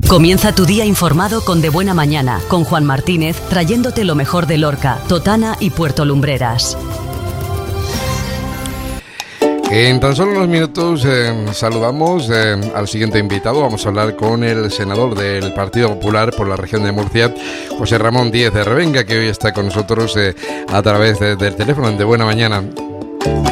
Comienza tu día informado con De Buena Mañana, con Juan Martínez, trayéndote lo mejor de Lorca, Totana y Puerto Lumbreras. En tan solo unos minutos saludamos al siguiente invitado. Vamos a hablar con el senador del Partido Popular por la región de Murcia, José Ramón Díez de Revenga, que hoy está con nosotros a través del teléfono en De Buena Mañana.